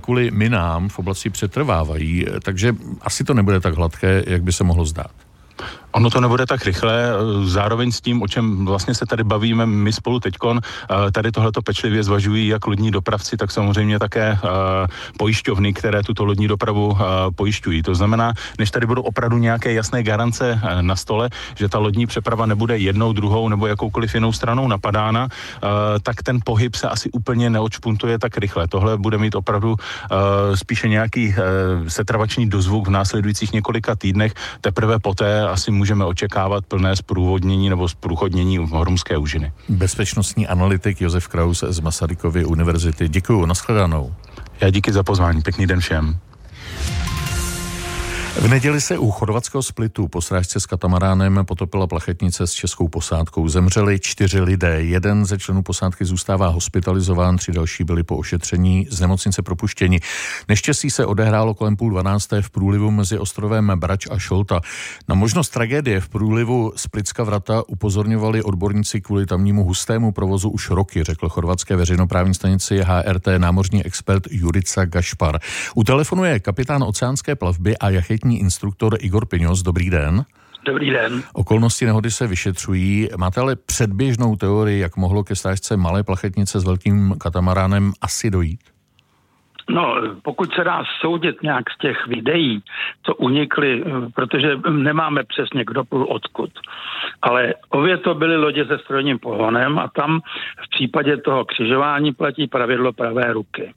kvůli minám v oblasti přetrvávají, takže asi to nebude tak hladké, jak by se mohlo zdát. Ono to nebude tak rychle, zároveň s tím, o čem vlastně se tady bavíme my spolu teďkon, tady tohleto pečlivě zvažují jak lodní dopravci, tak samozřejmě také pojišťovny, které tuto lodní dopravu pojišťují. To znamená, než tady budou opravdu nějaké jasné garance na stole, že ta lodní přeprava nebude jednou, druhou nebo jakoukoliv jinou stranou napadána, tak ten pohyb se asi úplně neodšpuntuje tak rychle. Tohle bude mít opravdu spíše nějaký setrvačný dozvuk v následujících několika týdnech, teprve poté asi můžeme očekávat plné zprůvodnění nebo zprůchodnění Hormské úžiny. Bezpečnostní analytik Josef Kraus z Masarykovy univerzity. Děkuju, nashledanou. Já díky za pozvání, pěkný den všem. V neděli se u chorvatského Splitu po srážce s katamaránem potopila plachetnice s českou posádkou. Zemřeli 4 lidé. Jeden ze členů posádky zůstává hospitalizován, 3 další byli po ošetření z nemocnice propuštěni. Neštěstí se odehrálo kolem 11:30 v průlivu mezi ostrovem Brač a Šolta. Na možnost tragédie v průlivu Splitska Vrata upozorňovali odborníci kvůli tamnímu hustému provozu už roky, řekl chorvatské veřejnoprávní stanici HRT námořní expert Jurica Gašpar. U telefonu je kapitán oceánské plavby a jachetní instruktor Igor Piňos. Dobrý den. Dobrý den. Okolnosti nehody se vyšetřují. Máte ale předběžnou teorii, jak mohlo ke srážce malé plachetnice s velkým katamaránem asi dojít? No, pokud se dá soudit nějak z těch videí, co unikly, protože nemáme přesně kdo plul odkud, ale obě to byly lodě se strojním pohonem a tam v případě toho křižování platí pravidlo pravé ruky.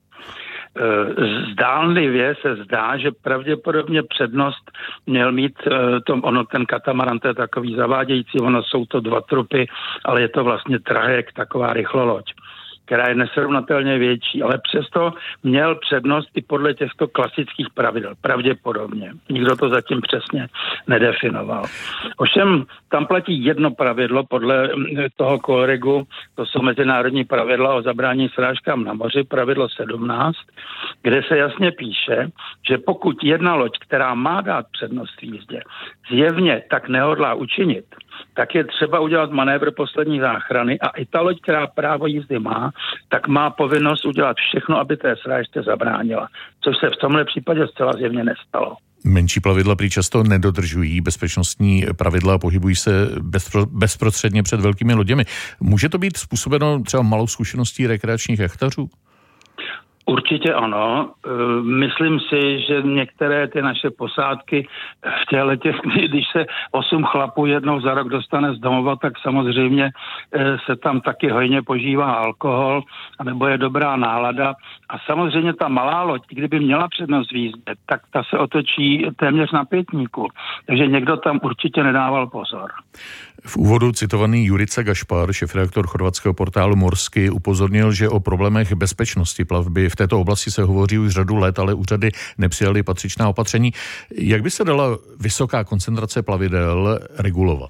Zdánlivě se zdá, že pravděpodobně přednost měl mít ten katamaran, to je takový zavádějící, ono jsou to 2 trupy, ale je to vlastně trajekt, taková rychloloď, která je nesrovnatelně větší, ale přesto měl přednost i podle těchto klasických pravidel, pravděpodobně. Nikdo to zatím přesně nedefinoval. Ovšem, tam platí jedno pravidlo podle toho kolorigu, to jsou mezinárodní pravidla o zabrání srážkám na moři, pravidlo 17, kde se jasně píše, že pokud jedna loď, která má dát přednost v jízdě, zjevně tak nehodlá učinit, tak je třeba udělat manévr poslední záchrany a i ta loď, která právo jízdy má, tak má povinnost udělat všechno, aby té srážce zabránila. Což se v tomhle případě zcela zjevně nestalo. Menší plavidla prý často nedodržují bezpečnostní pravidla a pohybují se bezprostředně před velkými loděmi. Může to být způsobeno třeba malou zkušeností rekreačních jachtařů? Určitě ano. Myslím si, že některé ty naše posádky v těch letech, když se 8 chlapů jednou za rok dostane z domova, tak samozřejmě se tam taky hojně požívá alkohol, nebo je dobrá nálada. A samozřejmě ta malá loď, i kdyby měla přednost v jízdě, tak ta se otočí téměř na pětníku. Takže někdo tam určitě nedával pozor. V úvodu citovaný Jurica Gašpar, šéfredaktor chorvatského portálu Morsky, upozornil, že o problémech bezpečnosti plavby v této oblasti se hovoří už řadu let, ale úřady nepřijaly patřičná opatření. Jak by se dala vysoká koncentrace plavidel regulovat?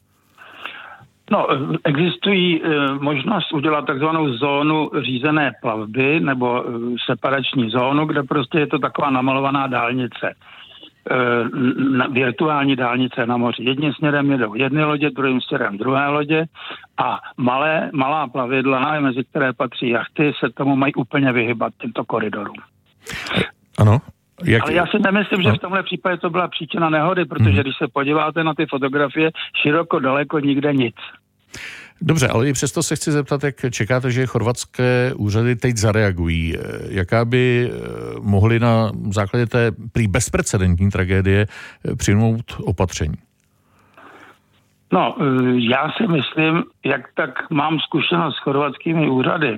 No, existují možnost udělat takzvanou zónu řízené plavby nebo separační zónu, kde prostě je to taková namalovaná dálnice. Virtuální dálnice na moři. Jedním směrem jedou jedny lodě, druhým směrem druhé lodě a malá plavidla, mezi které patří jachty, se tomu mají úplně vyhybat těmto koridorům. Ano. Ale já si nemyslím, že v tomhle případě to byla příčina nehody, protože když se podíváte na ty fotografie, široko daleko nikde nic. Dobře, ale i přesto se chci zeptat, jak čekáte, že chorvatské úřady teď zareagují? Jaká by mohly na základě té prý bezprecedentní tragédie přijmout opatření? No, já si myslím, jak tak mám zkušenost s chorvatskými úřady,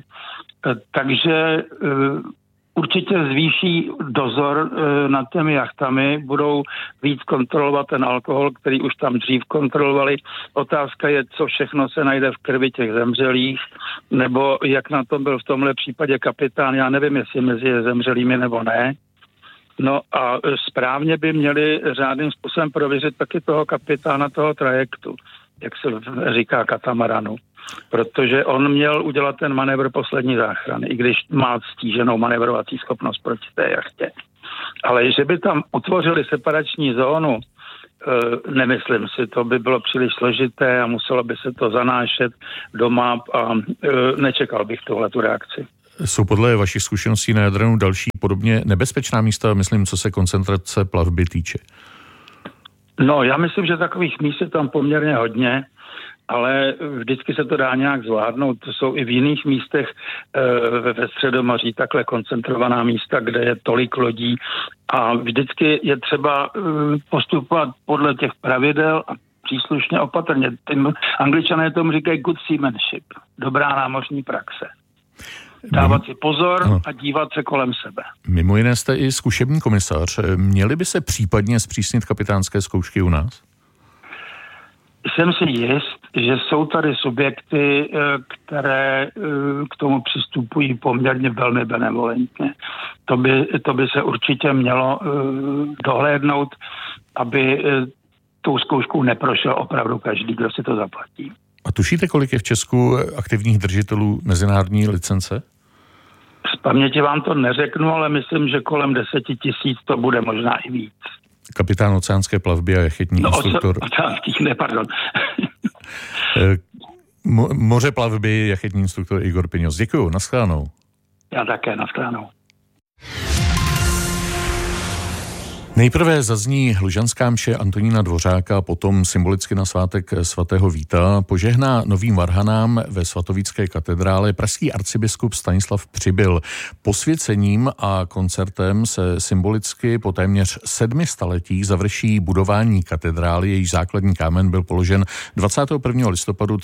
takže určitě zvýší dozor nad těmi jachtami, budou víc kontrolovat ten alkohol, který už tam dřív kontrolovali. Otázka je, co všechno se najde v krvi těch zemřelých, nebo jak na tom byl v tomhle případě kapitán, já nevím, jestli mezi zemřelými nebo ne. No a správně by měli řádným způsobem prověřit taky toho kapitána toho trajektu, jak se říká katamaranu. Protože on měl udělat ten manévr poslední záchrany, i když má stíženou manévrovací schopnost proti té jachtě. Ale že by tam utvořili separační zónu, nemyslím si, to by bylo příliš složité a muselo by se to zanášet do map a nečekal bych tuhletu reakci. Jsou podle vašich zkušeností na Jadranu další podobně nebezpečná místa, myslím, co se koncentrace plavby týče? No, já myslím, že takových míst je tam poměrně hodně, ale vždycky se to dá nějak zvládnout. To jsou i v jiných místech ve Středomoří takhle koncentrovaná místa, kde je tolik lodí a vždycky je třeba postupovat podle těch pravidel a příslušně opatrně. Angličané tomu říkají good seamanship, dobrá námořní praxe. Dávat si pozor a dívat se kolem sebe. Mimo jiné jste i zkušební komisař. Měly by se případně zpřísnit kapitánské zkoušky u nás? Jsem si jist, že jsou tady subjekty, které k tomu přistupují poměrně velmi benevolentně. To by se určitě mělo dohlédnout, aby tou zkouškou neprošel opravdu každý, kdo si to zaplatí. A tušíte, kolik je v Česku aktivních držitelů mezinárodní licence? Z paměti vám to neřeknu, ale myslím, že kolem 10 000 to bude možná i víc. Kapitán oceánské plavby a jachetní instruktor. Oceánských, ne, pardon. Moře plavby, jachetní instruktor Igor Piňos. Děkuju, nashledanou. Já také, nashledanou. Nejprve zazní Hlužanská mše Antonína Dvořáka, potom symbolicky na svátek svatého Víta požehná novým varhanám ve svatovícké katedrále pražský arcibiskup Stanislav Přibyl. Posvěcením a koncertem se symbolicky po téměř 7 staletích završí budování katedrály, jejíž základní kámen byl položen 21. listopadu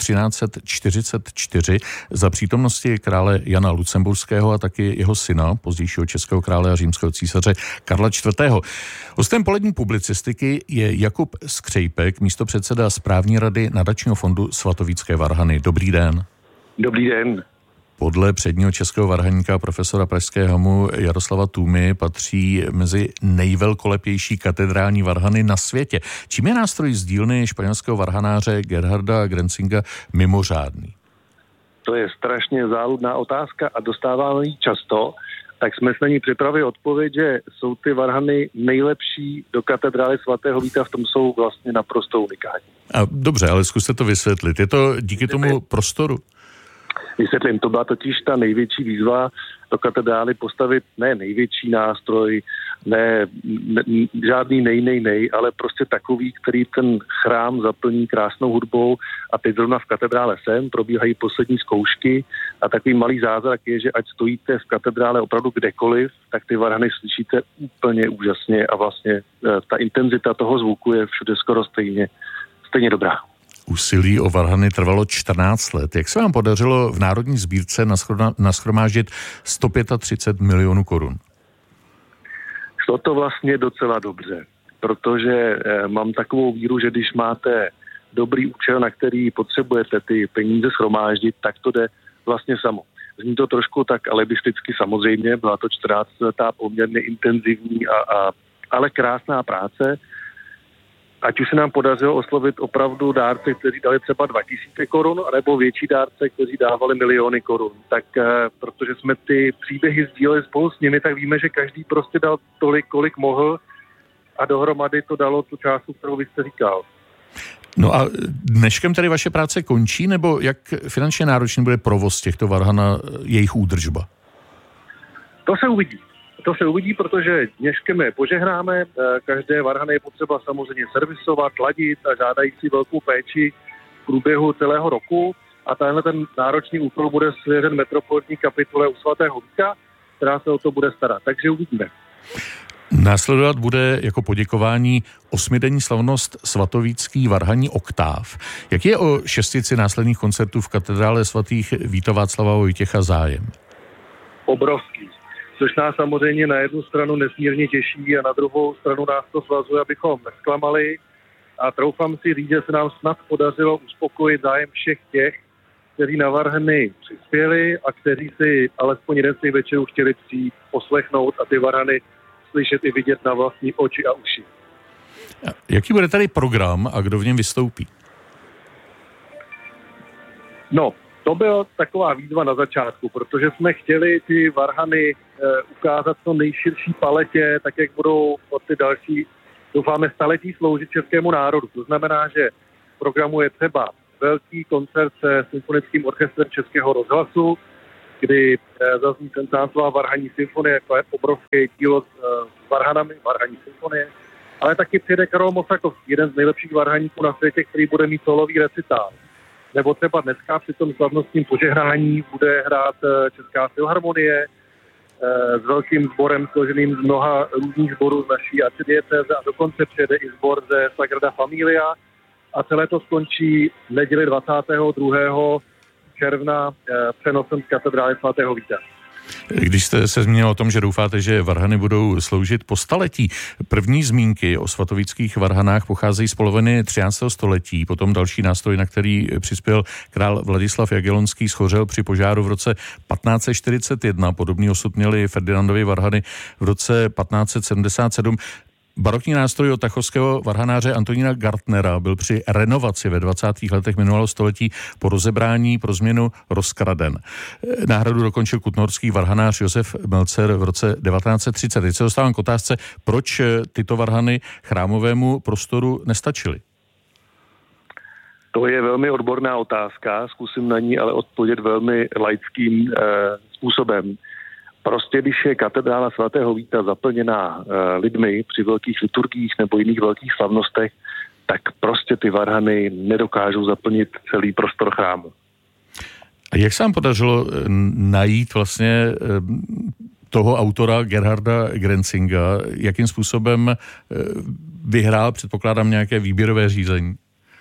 1344 za přítomnosti krále Jana Lucemburského a taky jeho syna, pozdějšího českého krále a římského císaře Karla IV. Hostem polední publicistiky je Jakub Skřejpek, místopředseda správní rady nadačního fondu Svatovícké varhany. Dobrý den. Dobrý den. Podle předního českého varhaníka profesora pražského HAMU Jaroslava Tůmy patří mezi nejvelkolepější katedrální varhany na světě. Čím je nástroj z dílny španělského varhanáře Gerharda Grenzinga mimořádný? To je strašně záludná otázka a dostáváme ji často. Tak jsme se na ní připravili odpověď, že jsou ty varhany nejlepší do katedrály svatého Víta, v tom jsou vlastně naprosto unikátní. A dobře, ale zkuste to vysvětlit. Je to díky tomu prostoru? Vysvětlím, to byla totiž ta největší výzva do katedrály postavit ne největší nástroj, ne žádný nej, ale prostě takový, který ten chrám zaplní krásnou hudbou a teď zrovna v katedrále probíhají poslední zkoušky a takový malý zázrak je, že ať stojíte v katedrále opravdu kdekoliv, tak ty varhany slyšíte úplně úžasně a vlastně ta intenzita toho zvuku je všude skoro stejně dobrá. Úsilí o varhany trvalo 14 let. Jak se vám podařilo v Národní sbírce nashromáždit 135 milionů korun? Šlo to vlastně docela dobře, protože mám takovou víru, že když máte dobrý účel, na který potřebujete ty peníze shromáždit, tak to jde vlastně samo. Zní to trošku tak alibisticky samozřejmě, byla to 14letá poměrně intenzivní ale krásná práce. Ať už se nám podařilo oslovit opravdu dárce, kteří dali třeba 2000 korun, nebo větší dárce, kteří dávali miliony korun. Tak protože jsme ty příběhy sdíleli spolu s nimi, tak víme, že každý prostě dal tolik, kolik mohl a dohromady to dalo tu částku, kterou vy jste říkal. No a dneškem tady vaše práce končí, nebo jak finančně náročný bude provoz těchto varhan a jejich údržba? To se uvidí, protože dneškem je požehnáme, každé varhany je potřeba samozřejmě servisovat, ladit a žádají si velkou péči v průběhu celého roku a tenhle ten náročný úkol bude svěřen metropolitní kapitule u svatého Víta, která se o to bude starat, takže uvidíme. Následovat bude jako poděkování 8denní slavnost svatovícký varhaní oktáv. Jaký je o šestici následných koncertů v katedrále svatých Víta, Václava a Vojtěcha zájem? Obrovský. Což nás samozřejmě na jednu stranu nesmírně těší a na druhou stranu nás to svazuje, abychom nezklamali. A troufám si říct, že se nám snad podařilo uspokojit zájem všech těch, kteří na varhany přispěli a kteří si alespoň jeden z těch večerů chtěli přijít, poslechnout a ty varhany slyšet i vidět na vlastní oči a uši. Jaký bude tady program a kdo v něm vystoupí? No, to byla taková výzva na začátku, protože jsme chtěli ty varhany ukázat co nejširší paletě, tak jak budou od ty další, doufáme, staletí sloužit českému národu. To znamená, že v programu je třeba velký koncert se symfonickým orchestrem Českého rozhlasu, kdy zazní senzátová varhanní symfonie, jako je obrovské dílo s varhanami, varhanní symfonie, ale taky přijede Karol Mosakovský, jeden z nejlepších varhaníků na světě, který bude mít solový recitál. Nebo třeba dneska při tom slavnostním požehnání bude hrát Česká filharmonie s velkým sborem složeným z mnoha různých sborů z naší arcidiecéze a dokonce přijede i sbor ze Sagrada Familia a celé to skončí v neděli 22. června přenosem z katedrály svatého Víta. Když jste se zmínil o tom, že doufáte, že varhany budou sloužit po staletí, první zmínky o svatovických varhanách pocházejí z poloviny 13. století, potom další nástroj, na který přispěl král Vladislav Jagellonský, shořel při požáru v roce 1541, podobný osud měli Ferdinandovy varhany v roce 1577. Barokní nástroj od tachovského varhanáře Antonína Gartnera byl při renovaci ve 20. letech minulého století po rozebrání pro změnu rozkraden. Náhradu dokončil kutnorský varhanář Josef Melcer v roce 1930. Teď se dostávám k otázce, proč tyto varhany chrámovému prostoru nestačily? To je velmi odborná otázka, zkusím na ní ale odpovědět velmi laickým způsobem. Prostě když je katedrála svatého Víta zaplněná lidmi při velkých liturgiích nebo jiných velkých slavnostech, tak prostě ty varhany nedokážou zaplnit celý prostor chrámu. A jak se vám podařilo najít vlastně toho autora Gerharda Grenzinga? Jakým způsobem vyhrál, předpokládám, nějaké výběrové řízení?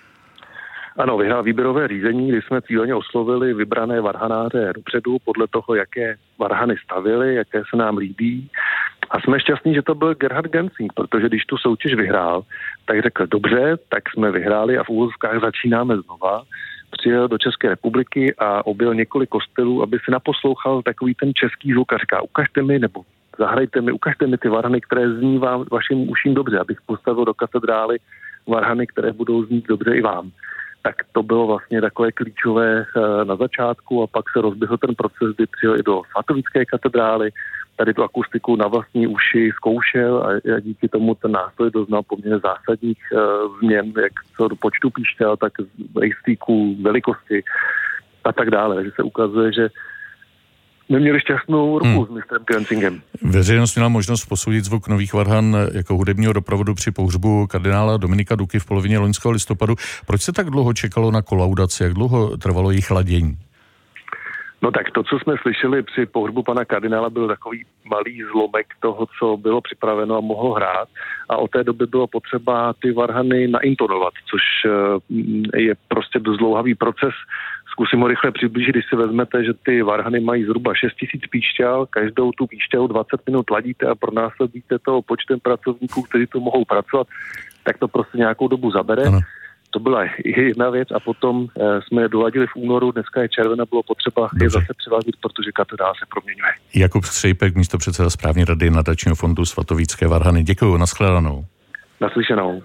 Ano, vyhrál výběrové řízení, kdy jsme cíleně oslovili vybrané varhanáře dopředu podle toho, jaké varhany stavili, jaké se nám líbí. A jsme šťastní, že to byl Gerhard Genzing, protože když tu soutěž vyhrál, tak řekl, dobře, tak jsme vyhráli a v úvozovkách začínáme znova. Přijel do České republiky a objel několik kostelů, aby si naposlouchal takový ten český zvuk a říká, ukažte mi, nebo zahrajte mi, ukažte mi ty varhany, které zní vám vašim uším dobře, abych postavil do katedrály varhany, které budou znít dobře i vám. Tak to bylo vlastně takové klíčové na začátku a pak se rozběhl ten proces, kdy přijel i do svatovické katedrály, tady tu akustiku na vlastní uši zkoušel a díky tomu ten nástroj doznal poměrně zásadních změn, jak co do počtu píšťal, tak rejstříků, velikosti a tak dále. Takže se ukazuje, že my měli šťastnou ruku s mistrem Grenzingem. Veřejnost měla možnost posoudit zvuk nových varhan jako hudebního doprovodu při pohřbu kardinála Dominika Duky v polovině loňského listopadu. Proč se tak dlouho čekalo na kolaudaci? Jak dlouho trvalo jejich ladění? No tak to, co jsme slyšeli při pohřbu pana kardinála, byl takový malý zlomek toho, co bylo připraveno a mohlo hrát. A od té doby bylo potřeba ty varhany naintonovat, což je prostě dost dlouhavý proces. Zkusím ho rychle přiblížit, když si vezmete, že ty varhany mají zhruba 6 000 píšťal, každou tu píšťalu 20 minut ladíte a pronásledujete to počtem pracovníků, kteří tu mohou pracovat, tak to prostě nějakou dobu zabere. Ano. To byla jedna věc a potom jsme je doladili v únoru, dneska je červena, bylo potřeba je zase přivážit, protože katedrála se proměňuje. Jakub Střejpek, místopředseda správní rady nadačního fondu Svatovícké varhany. Děkuju, nashledanou. Naslyšenou.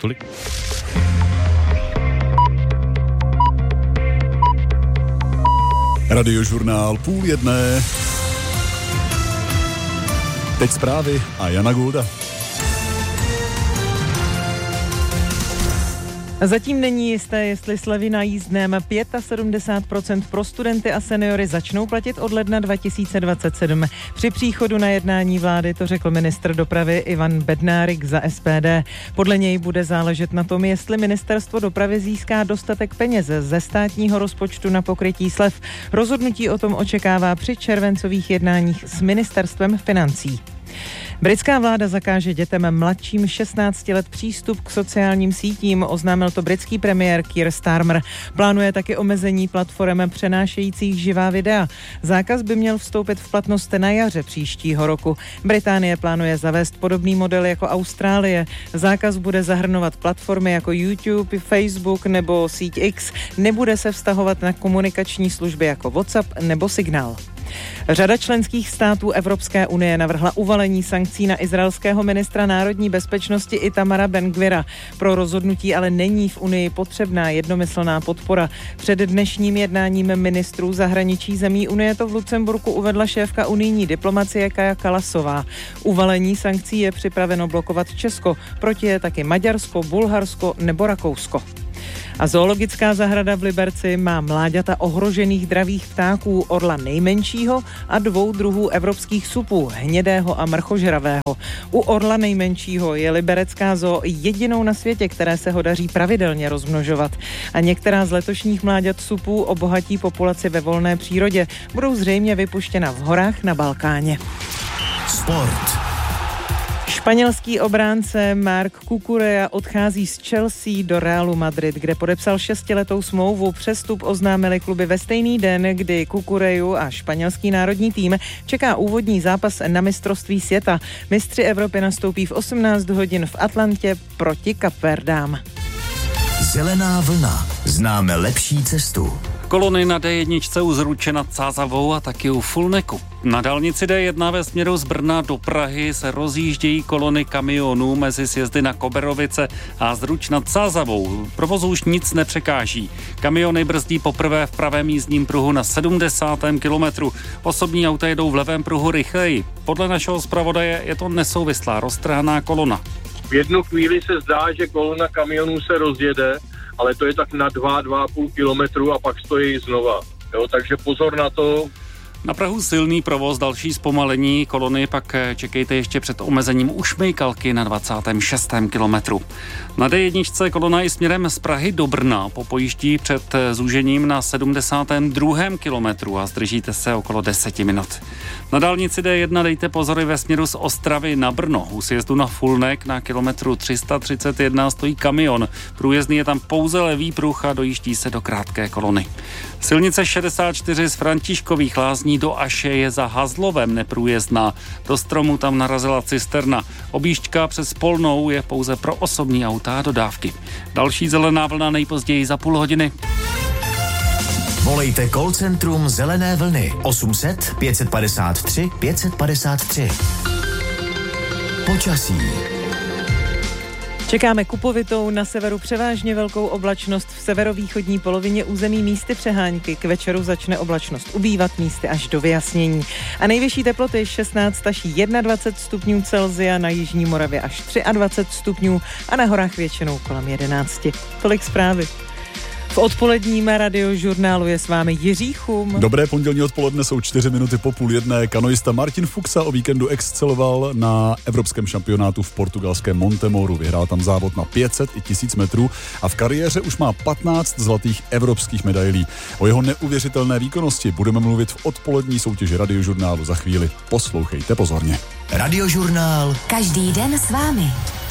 Radiožurnál 12:30. Teď zprávy a Jana Gulda. Zatím není jisté, jestli slevy na jízdném 75% pro studenty a seniory začnou platit od ledna 2027. Při příchodu na jednání vlády to řekl ministr dopravy Ivan Bednárik za SPD. Podle něj bude záležet na tom, jestli ministerstvo dopravy získá dostatek peněz ze státního rozpočtu na pokrytí slev. Rozhodnutí o tom očekává při červencových jednáních s ministerstvem financí. Britská vláda zakáže dětem mladším 16 let přístup k sociálním sítím, oznámil to britský premiér Keir Starmer. Plánuje taky omezení platform přenášejících živá videa. Zákaz by měl vstoupit v platnost na jaře příštího roku. Británie plánuje zavést podobný model jako Austrálie. Zákaz bude zahrnovat platformy jako YouTube, Facebook nebo síť X. Nebude se vztahovat na komunikační služby jako WhatsApp nebo Signál. Řada členských států Evropské unie navrhla uvalení sankcí na izraelského ministra národní bezpečnosti Itamara Ben-Gvira. Pro rozhodnutí ale není v Unii potřebná jednomyslná podpora. Před dnešním jednáním ministrů zahraničí zemí Unie to v Lucemburku uvedla šéfka unijní diplomacie Kaja Kallasová. Uvalení sankcí je připraveno blokovat Česko, proti je taky Maďarsko, Bulharsko nebo Rakousko. A zoologická zahrada v Liberci má mláďata ohrožených dravých ptáků, orla nejmenšího a 2 druhů evropských supů, hnědého a mrchožravého. U orla nejmenšího je liberecká zoo jedinou na světě, které se ho daří pravidelně rozmnožovat. A některá z letošních mláďat supů obohatí populaci ve volné přírodě. Budou zřejmě vypuštěna v horách na Balkáně. Sport. Španělský obránce Marc Cucurella odchází z Chelsea do Realu Madrid, kde podepsal 6letou smlouvu. Přestup oznámili kluby ve stejný den, kdy Cucurellu a španělský národní tým čeká úvodní zápas na mistrovství světa. Mistři Evropy nastoupí v 18 hodin v Atlantě proti Kapverdám. Zelená vlna. Známe lepší cestu. Kolony na D1 u Zruče nad Sázavou a taky u Fulneku. Na dálnici D1 ve směru z Brna do Prahy se rozjíždějí kolony kamionů mezi sjezdy na Koberovice a Zruč nad Sázavou. Provozu už nic nepřekáží. Kamiony brzdí poprvé v pravém jízdním pruhu na 70. kilometru. Osobní auta jedou v levém pruhu rychleji. Podle našeho zpravodaje je to nesouvislá roztrhaná kolona. V jednu chvíli se zdá, že kolona kamionů se rozjede, ale to je tak na 2,5 kilometru a pak stojí znova. Jo, takže pozor na to. Na Prahu silný provoz, další zpomalení kolony, pak čekejte ještě před omezením u Šmejkalky na 26. kilometru. Na D1 kolona i směrem z Prahy do Brna popojíždí před zúžením na 72. kilometru a zdržíte se okolo 10 minut. Na dálnici D1 dejte pozory ve směru z Ostravy na Brno. U sjezdu na Fulnek na kilometru 331 stojí kamion. Průjezdný je tam pouze levý pruh a dojíždí se do krátké kolony. Silnice 64 z Františkových Lázní do Aše je za Hazlovem neprůjezdná. Do stromu tam narazila cisterna. Objížďka přes Polnou je pouze pro osobní auta a dodávky. Další zelená vlna nejpozději za půl hodiny. Volejte call centrum Zelené vlny 800 553 553. Počasí. Čekáme kupovitou, na severu převážně velkou oblačnost, v severovýchodní polovině území místy přehánky. K večeru začne oblačnost ubývat, místy až do vyjasnění. A nejvyšší teploty 16 až 21 stupňů Celsia, na jižní Moravě až 23 stupňů a na horách většinou kolem 11. Tolik zprávy. V odpoledním radiožurnálu je s vámi Jiří Chum. Dobré pondělní odpoledne, jsou 4 minuty po 12:30. Kanoista Martin Fuxa o víkendu exceloval na evropském šampionátu v portugalském Montemoru. Vyhrál tam závod na 500 i 1000 metrů a v kariéře už má 15 zlatých evropských medailí. O jeho neuvěřitelné výkonnosti budeme mluvit v odpolední soutěži radiožurnálu za chvíli. Poslouchejte pozorně. Radiožurnál. Každý den s vámi.